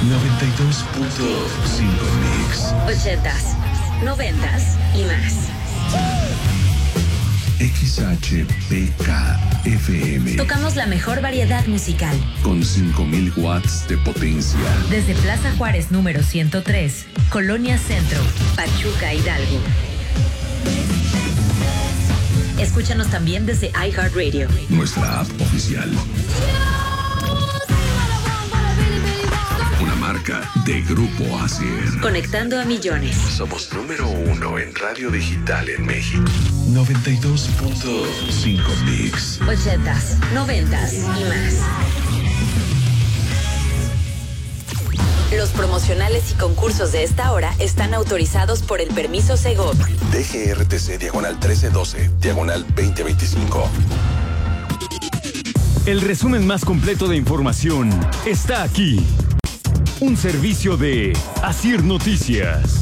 92.5 Mix. 80s, 90s y más. XHPK-FM. Tocamos la mejor variedad musical. Con 5,000 watts de potencia. Desde Plaza Juárez número 103, Colonia Centro, Pachuca, Hidalgo. Escúchanos también desde iHeartRadio. Nuestra app oficial. Una marca de Grupo Asier. Conectando a millones. Somos número 1 en radio digital en México. 92.5 Mix. 80s, 90s y más. Los promocionales y concursos de esta hora están autorizados por el permiso Segov. DGRTC /1312, /2025. El resumen más completo de información está aquí. Un servicio de Asier Noticias.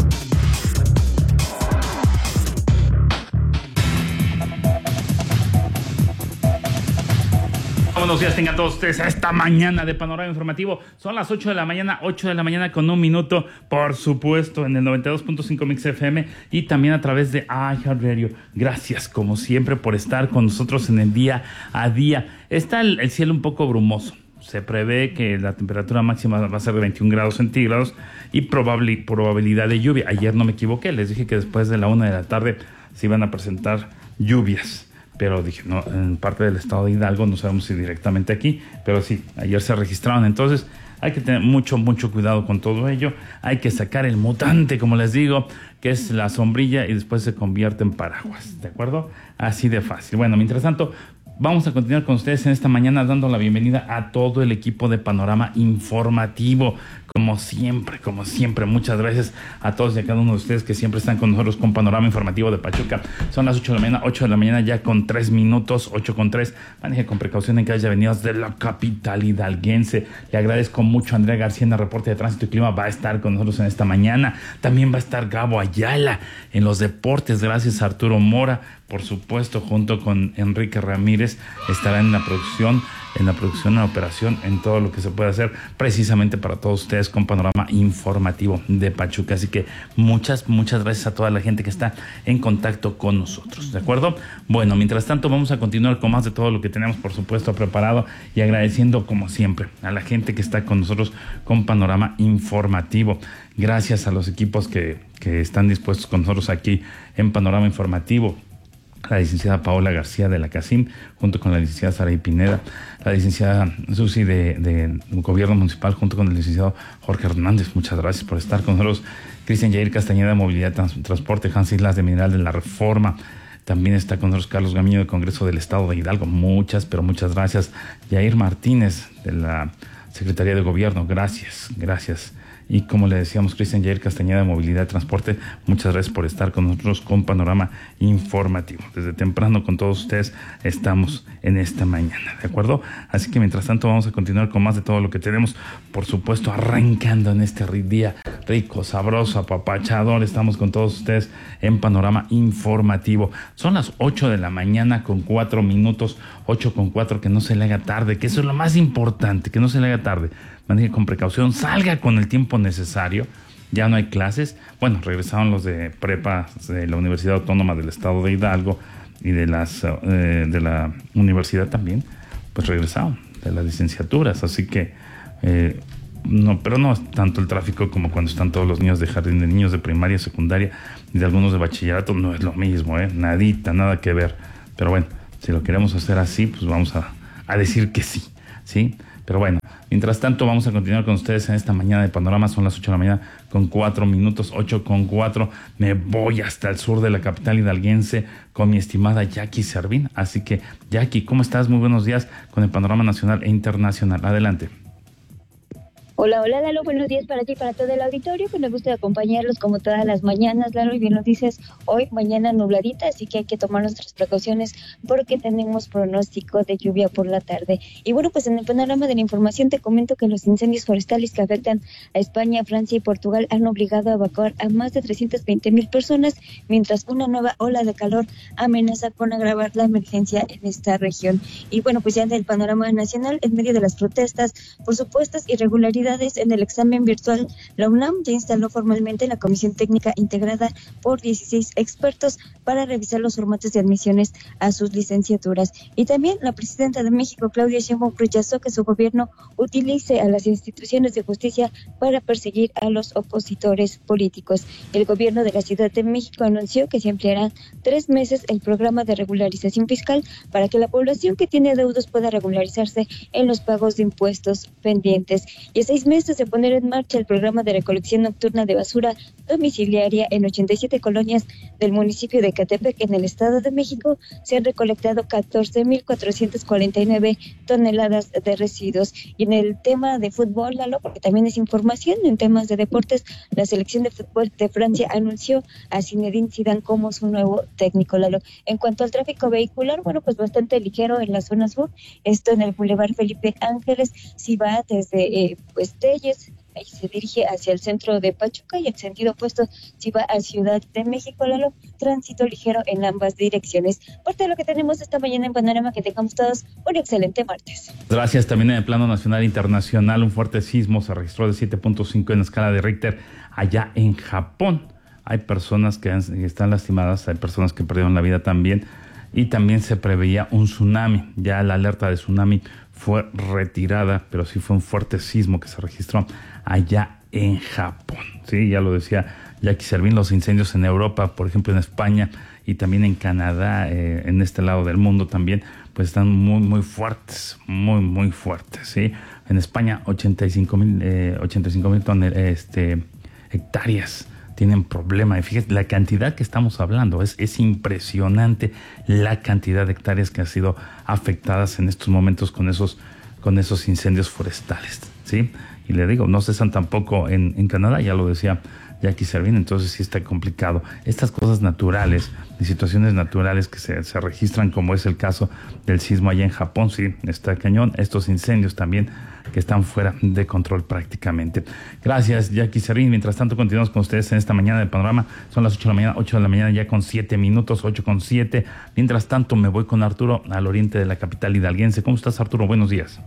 Buenos días, tengan todos ustedes a esta mañana de Panorama Informativo. Son las 8 de la mañana, 8 de la mañana con un minuto, por supuesto, en el 92.5 Mix FM y también a través de iHeartRadio. Gracias, como siempre, por estar con nosotros en el día a día. Está el cielo un poco brumoso. Se prevé que la temperatura máxima va a ser de 21 grados centígrados y probabilidad de lluvia. Ayer no me equivoqué, les dije que después de la 1 de la tarde se iban a presentar lluvias. Pero dije, no, en parte del estado de Hidalgo, no sabemos si directamente aquí, pero sí, ayer se registraron. Entonces hay que tener mucho cuidado con todo ello. Hay que sacar el mutante, como les digo, que es la sombrilla y después se convierte en paraguas, ¿de acuerdo? Así de fácil. Bueno, mientras tanto, vamos a continuar con ustedes en esta mañana dando la bienvenida a todo el equipo de Panorama Informativo. Como siempre, muchas gracias a todos y a cada uno de ustedes que siempre están con nosotros con Panorama Informativo de Pachuca. Son las 8 de la mañana ya con 3 minutos, 8:03. Maneje con precaución en calles y avenidas de la capital hidalguense. Le agradezco mucho a Andrea García en el reporte de tránsito y clima. Va a estar con nosotros en esta mañana. También va a estar Gabo Ayala en los deportes. Gracias a Arturo Mora, por supuesto, junto con Enrique Ramírez. Estará en la producción, en la operación, en todo lo que se puede hacer precisamente para todos ustedes con Panorama Informativo de Pachuca. Así que muchas gracias a toda la gente que está en contacto con nosotros, ¿de acuerdo? Bueno, mientras tanto vamos a continuar con más de todo lo que tenemos, por supuesto, preparado y agradeciendo como siempre a la gente que está con nosotros con Panorama Informativo. Gracias a los equipos que están dispuestos con nosotros aquí en Panorama Informativo. La licenciada Paola García de la CACIM, junto con la licenciada Saray Pineda, la licenciada Susi de Gobierno Municipal, junto con el licenciado Jorge Hernández. Muchas gracias por estar con nosotros. Cristian Yair Castañeda de Movilidad y Transporte, Hans Islas de Mineral de la Reforma. También está con nosotros Carlos Gamiño del Congreso del Estado de Hidalgo. Muchas gracias. Yair Martínez de la Secretaría de Gobierno. Gracias. Y como le decíamos, Cristian Yair Castañeda de Movilidad y Transporte, muchas gracias por estar con nosotros con Panorama Informativo. Desde temprano con todos ustedes estamos en esta mañana, ¿de acuerdo? Así que mientras tanto vamos a continuar con más de todo lo que tenemos, por supuesto, arrancando en este día rico, sabroso, apapachador. Estamos con todos ustedes en Panorama Informativo. Son las 8 de la mañana con 4 minutos, 8:04, que no se le haga tarde, que eso es lo más importante, que no se le haga tarde. Maneje con precaución, salga con el tiempo necesario. Ya no hay clases. Bueno, regresaron los de prepa de la Universidad Autónoma del Estado de Hidalgo y de la universidad también, pues regresaron de las licenciaturas. Así que pero no es tanto el tráfico como cuando están todos los niños de jardín, de niños de primaria, secundaria y de algunos de bachillerato. No es lo mismo, nada que ver. Pero bueno, si lo queremos hacer así, pues vamos a decir que sí. Pero bueno, mientras tanto vamos a continuar con ustedes en esta mañana de Panorama. Son las 8 de la mañana con 4 minutos, 8:04. Me voy hasta el sur de la capital hidalguense con mi estimada Jackie Servín. Así que, Jackie, ¿cómo estás? Muy buenos días con el panorama nacional e internacional. Adelante. Hola, Lalo, buenos días para ti y para todo el auditorio, pues me gusta acompañarlos como todas las mañanas, Lalo, y bien lo dices, hoy mañana nubladita, así que hay que tomar nuestras precauciones porque tenemos pronóstico de lluvia por la tarde. Y bueno, pues en el panorama de la información te comento que los incendios forestales que afectan a España, Francia y Portugal han obligado a evacuar a más de 320,000 personas, mientras una nueva ola de calor amenaza con agravar la emergencia en esta región. Y bueno, pues ya del panorama nacional, en medio de las protestas por supuestas irregularidades irregularidades en el examen virtual, la UNAM ya instaló formalmente la comisión técnica integrada por 16 expertos para revisar los formatos de admisiones a sus licenciaturas. Y también la presidenta de México, Claudia Sheinbaum, rechazó que su gobierno utilice a las instituciones de justicia para perseguir a los opositores políticos. El gobierno de la Ciudad de México anunció que se ampliará 3 meses el programa de regularización fiscal para que la población que tiene deudos pueda regularizarse en los pagos de impuestos pendientes. Y a 6 meses de poner en marcha el programa de recolección nocturna de basura domiciliaria en 87 colonias del municipio de Ecatepec, en el Estado de México, se han recolectado 14,449 toneladas de residuos. Y en el tema de fútbol, Lalo, porque también es información, en temas de deportes, la selección de fútbol de Francia anunció a Zinedine Zidane como su nuevo técnico, Lalo. En cuanto al tráfico vehicular, bueno, pues bastante ligero en la zona sur, esto en el Boulevard Felipe Ángeles, si va desde Telles, ahí se dirige hacia el centro de Pachuca, y el sentido opuesto si va a Ciudad de México, Lalo, tránsito ligero en ambas direcciones. Parte de lo que tenemos esta mañana en Panorama, que tengamos todos un excelente martes. Gracias. También en el plano nacional e internacional, un fuerte sismo se registró de 7.5 en la escala de Richter allá en Japón. Hay personas que están lastimadas, hay personas que perdieron la vida también, y también se preveía un tsunami. Ya la alerta de tsunami fue retirada, pero sí fue un fuerte sismo que se registró allá en Japón. Sí, ya lo decía Jackie Servín, los incendios en Europa, por ejemplo en España y también en Canadá, en este lado del mundo también, pues están muy, muy fuertes, muy, muy fuertes. ¿Sí? En España 85,000 hectáreas tienen problema. Y fíjate la cantidad que estamos hablando, es impresionante la cantidad de hectáreas que han sido afectadas en estos momentos con esos incendios forestales, ¿sí? Y le digo, no cesan tampoco en Canadá, ya lo decía Jackie Servín, entonces sí está complicado. Estas cosas naturales y situaciones naturales que se registran, como es el caso del sismo allá en Japón, sí, está cañón. Estos incendios también que están fuera de control prácticamente. Gracias, Jackie Servín. Mientras tanto, continuamos con ustedes en esta mañana de Panorama. Son las 8 de la mañana ya con 7 minutos, 8:07. Mientras tanto, me voy con Arturo al oriente de la capital hidalguense. ¿Cómo estás, Arturo? Buenos días.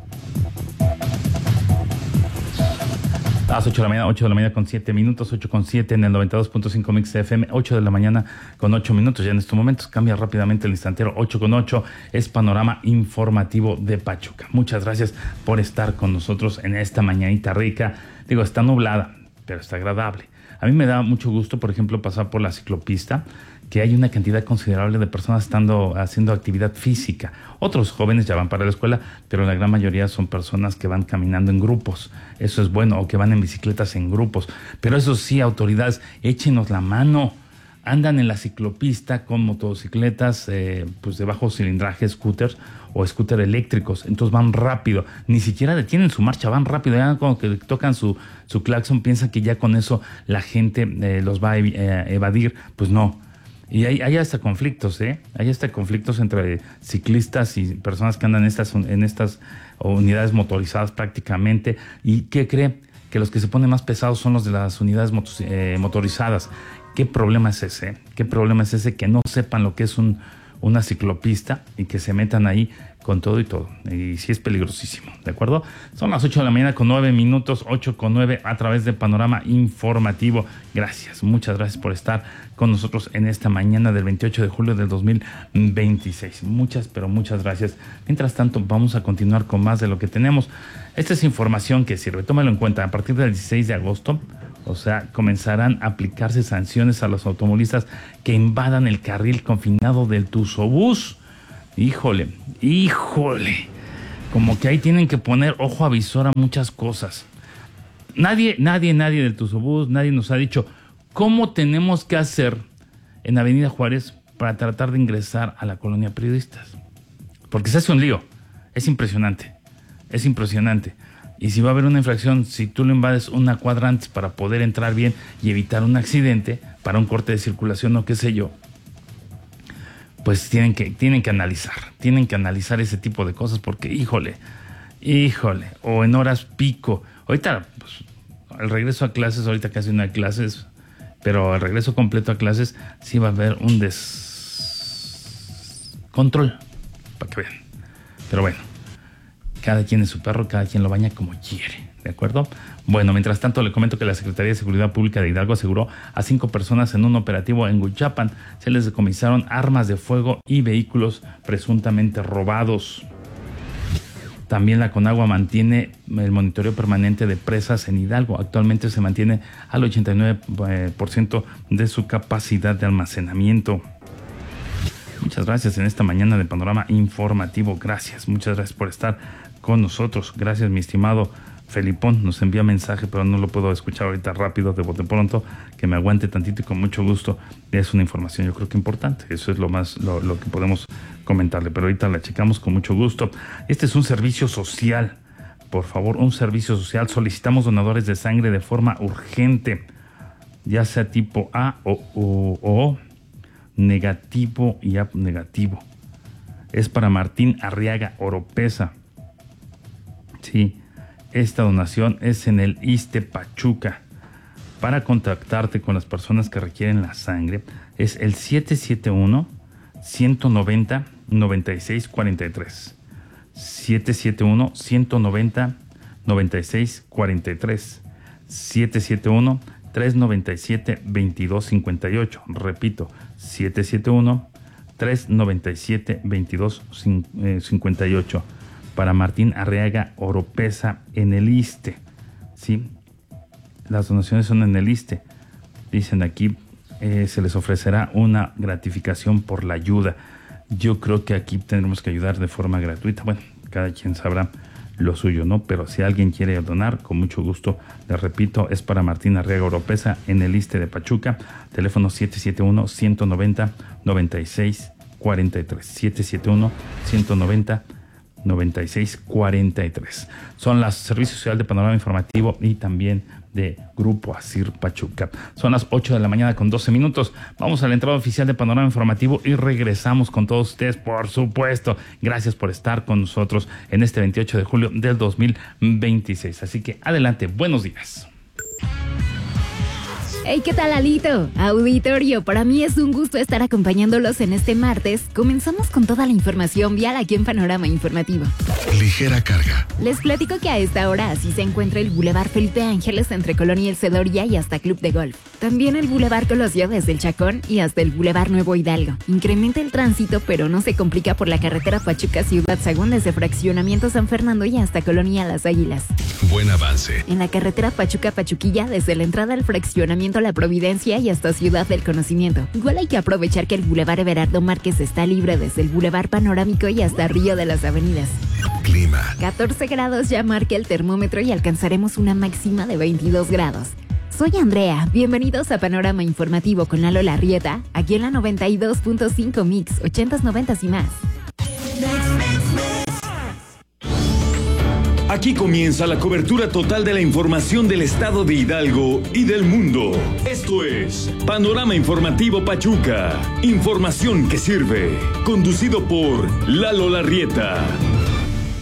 A las 8 de la mañana con 7 minutos, 8:07 en el 92.5 Mix FM, 8 de la mañana con 8 minutos. Ya en estos momentos cambia rápidamente el instantero, 8:08 es Panorama Informativo de Pachuca. Muchas gracias por estar con nosotros en esta mañanita rica. Digo, está nublada, pero está agradable. A mí me da mucho gusto, por ejemplo, pasar por la ciclopista, que hay una cantidad considerable de personas haciendo actividad física. Otros jóvenes ya van para la escuela, pero la gran mayoría son personas que van caminando en grupos. Eso es bueno, o que van en bicicletas en grupos. Pero eso sí, autoridades, échenos la mano. Andan en la ciclopista con motocicletas pues de bajo cilindraje, scooters o scooter eléctricos. Entonces van rápido, ni siquiera detienen su marcha, van rápido. Ya cuando que tocan su claxon, piensan que ya con eso la gente los va a evadir. Pues no. Y hay hasta conflictos, hay hasta conflictos entre ciclistas y personas que andan en estas unidades motorizadas prácticamente. ¿Y qué cree? Que los que se ponen más pesados son los de las unidades motorizadas. ¿Qué problema es ese? ¿Qué problema es ese? Que no sepan lo que es una ciclopista y que se metan ahí con todo y todo. Y sí es peligrosísimo, ¿de acuerdo? Son las 8 de la mañana con 9 minutos, 8:09 a través de Panorama Informativo. Gracias, muchas gracias por estar con nosotros en esta mañana del 28 de julio del 2026. Muchas, pero muchas gracias. Mientras tanto, vamos a continuar con más de lo que tenemos. Esta es información que sirve, tómalo en cuenta. A partir del 16 de agosto, o sea, comenzarán a aplicarse sanciones a los automovilistas que invadan el carril confinado del Tuzobús. Híjole, como que ahí tienen que poner ojo avisor a muchas cosas. Nadie del Tuzobús, nadie nos ha dicho cómo tenemos que hacer en Avenida Juárez para tratar de ingresar a la colonia Periodistas. Porque se hace un lío, es impresionante. Y si va a haber una infracción, si tú lo invades una cuadra antes para poder entrar bien y evitar un accidente, para un corte de circulación o qué sé yo, pues tienen que analizar ese tipo de cosas, porque híjole, o en horas pico. Ahorita, pues, el regreso a clases, ahorita casi no hay clases, pero el regreso completo a clases sí va a haber un descontrol, para que vean. Pero bueno, cada quien es su perro, cada quien lo baña como quiere, ¿De acuerdo? Bueno, mientras tanto le comento que la Secretaría de Seguridad Pública de Hidalgo aseguró a 5 personas en un operativo en Huichapan. Se les decomisaron armas de fuego y vehículos presuntamente robados. También la Conagua mantiene el monitoreo permanente de presas en Hidalgo. Actualmente se mantiene al 89% de su capacidad de almacenamiento. Muchas gracias en esta mañana de Panorama Informativo. Gracias, muchas gracias por estar con nosotros. Gracias, mi estimado Felipón. Nos envía mensaje, pero no lo puedo escuchar ahorita rápido, de bote pronto. Que me aguante tantito y con mucho gusto. Es una información yo creo que importante. Eso es lo que podemos comentarle. Pero ahorita la checamos con mucho gusto. Este es un servicio social. Por favor, un servicio social. Solicitamos donadores de sangre de forma urgente. Ya sea tipo A o negativo y A negativo. Es para Martín Arriaga Oropesa. Sí, esta donación es en el ISSSTE Pachuca. Para contactarte con las personas que requieren la sangre es el 771-190-9643. 771-190-9643. 771-397-2258. Repito, 771-397-2258. Para Martín Arriaga Oropesa en el ISSSTE. ¿Sí? Las donaciones son en el ISSSTE. Dicen aquí, se les ofrecerá una gratificación por la ayuda. Yo creo que aquí tendremos que ayudar de forma gratuita. Bueno, cada quien sabrá lo suyo, ¿no? Pero si alguien quiere donar, con mucho gusto, les repito, es para Martín Arriaga Oropesa en el ISSSTE de Pachuca. Teléfono 771-190-9643. 771-190-9643. Son las servicios social de Panorama Informativo y también de Grupo Asir Pachuca. Son las 8 de la mañana con 12 minutos. Vamos a la entrada oficial de Panorama Informativo y regresamos con todos ustedes, por supuesto. Gracias por estar con nosotros en este 28 de julio del 2026. Así que adelante, buenos días. Hey, ¿qué tal, Alito? Auditorio, para mí es un gusto estar acompañándolos en este martes. Comenzamos con toda la información vial aquí en Panorama Informativo. Ligera carga. Les platico que a esta hora así se encuentra el Boulevard Felipe Ángeles entre Colonia El Cedoria y hasta Club de Golf. También el Boulevard Colosio desde el Chacón y hasta el Boulevard Nuevo Hidalgo. Incrementa el tránsito, pero no se complica por la carretera Pachuca Ciudad Sagún desde Fraccionamiento San Fernando y hasta Colonia Las Águilas. Buen avance. En la carretera Pachuca Pachuquilla desde la entrada al Fraccionamiento La Providencia y hasta Ciudad del Conocimiento. Igual hay que aprovechar que el Boulevard Everardo Márquez está libre desde el Boulevard Panorámico y hasta Río de las Avenidas. Clima. 14 grados ya marca el termómetro y alcanzaremos una máxima de 22 grados. Soy Andrea, bienvenidos a Panorama Informativo con Lalo Larrieta, aquí en la 92.5 Mix, 80s, 90s y más. Aquí comienza la cobertura total de la información del estado de Hidalgo y del mundo. Esto es Panorama Informativo Pachuca. Información que sirve. Conducido por Lalo Larrieta.